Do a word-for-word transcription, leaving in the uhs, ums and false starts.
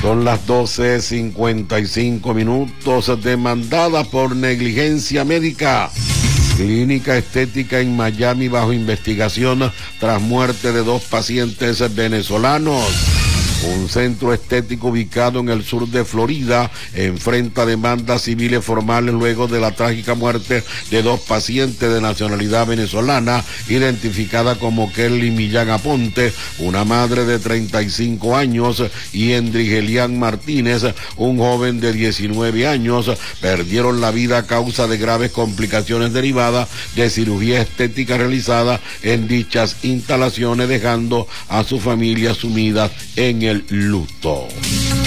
Son las doce cincuenta y cinco minutos, demandada por negligencia médica. Clínica estética en Miami bajo investigación tras muerte de dos pacientes venezolanos. Un centro estético ubicado en el sur de Florida enfrenta demandas civiles formales luego de la trágica muerte de dos pacientes de nacionalidad venezolana, identificada como Kelly Millán Aponte, una madre de treinta y cinco años, y Endrigelian Martínez, un joven de diecinueve años, perdieron la vida a causa de graves complicaciones derivadas de cirugía estética realizada en dichas instalaciones, dejando a su familia sumida en el luto.